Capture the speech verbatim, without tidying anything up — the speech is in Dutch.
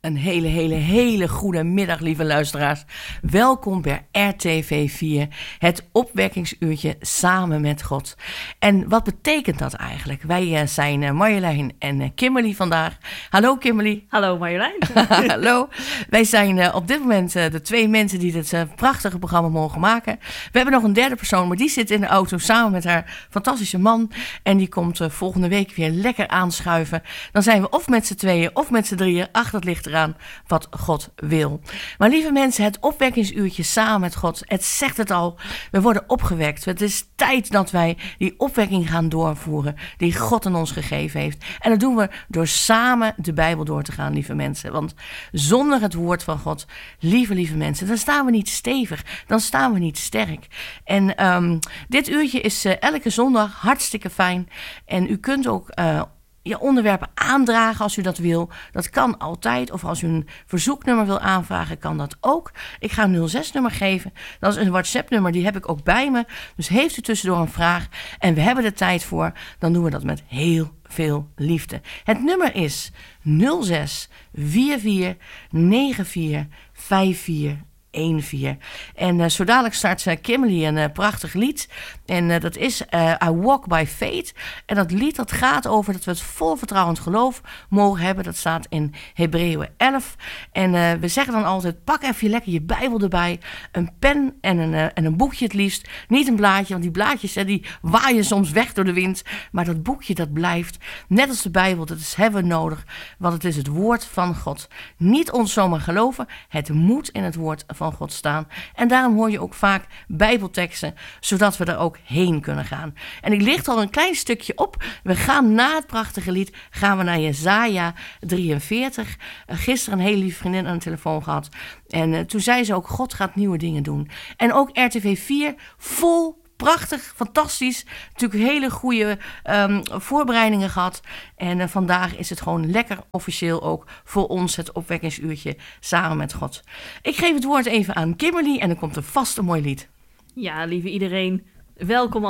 Een hele, hele, hele goede middag, lieve luisteraars. Welkom bij R T V vier, het opwekkingsuurtje samen met God. En wat betekent dat eigenlijk? Wij uh, zijn uh, Marjolein en uh, Kimberly vandaag. Hallo Kimberly. Hallo Marjolein. Hallo. Wij zijn uh, op dit moment uh, de twee mensen die dit uh, prachtige programma mogen maken. We hebben nog een derde persoon, maar die zit in de auto samen met haar fantastische man. En die komt uh, volgende week weer lekker aanschuiven. Dan zijn we of met z'n tweeën of met z'n drieën. Ach, dat ligt eraan wat God wil. Maar lieve mensen, het opwekkingsuurtje samen met God, het zegt het al, we worden opgewekt. Het is tijd dat wij die opwekking gaan doorvoeren die God aan ons gegeven heeft. En dat doen we door samen de Bijbel door te gaan, lieve mensen. Want zonder het woord van God, lieve, lieve mensen, dan staan we niet stevig, dan staan we niet sterk. En um, dit uurtje is uh, elke zondag hartstikke fijn. En u kunt ook uh, je onderwerpen aandragen als u dat wil. Dat kan altijd. Of als u een verzoeknummer wil aanvragen, kan dat ook. Ik ga een nul zes nummer geven. Dat is een WhatsApp nummer, die heb ik ook bij me. Dus heeft u tussendoor een vraag en we hebben er tijd voor, dan doen we dat met heel veel liefde. Het nummer is nul zes vier vier negen vier vijf vier een vier. En uh, zo dadelijk start uh, Kimberly een uh, prachtig lied. En uh, dat is uh, I Walk by Faith. En dat lied dat gaat over dat we het vol vertrouwend geloof mogen hebben. Dat staat in Hebreeën elf. En uh, we zeggen dan altijd, pak even lekker je Bijbel erbij. Een pen en een, uh, en een boekje het liefst. Niet een blaadje, want die blaadjes hè, die waaien soms weg door de wind. Maar dat boekje dat blijft. Net als de Bijbel, dat is, hebben we nodig. Want het is het woord van God. Niet ons zomaar geloven. Het moet in het woord van van God staan. En daarom hoor je ook vaak Bijbelteksten, zodat we er ook heen kunnen gaan. En ik licht al een klein stukje op. We gaan na het prachtige lied, gaan we naar Jesaja drieënveertig. Uh, gisteren een hele lieve vriendin aan de telefoon gehad. En uh, toen zei ze ook, God gaat nieuwe dingen doen. En ook R T V vier, vol prachtig, fantastisch. Natuurlijk hele goede um, voorbereidingen gehad. En uh, vandaag is het gewoon lekker officieel ook voor ons het opwekkingsuurtje samen met God. Ik geef het woord even aan Kimberly en dan komt er vast een mooi lied. Ja, lieve iedereen, welkom